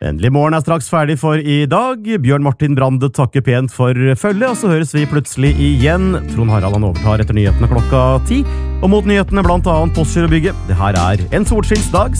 Endelig morgen straks ferdig for i dag. Bjørn Martin Brande takker pent for følge, og så høres vi plutselig igjen. Trond Harald han overtar etter nyhetene klokka 10, og mot nyhetene blant annet Postgirobygget. Det her en solskinnsdag.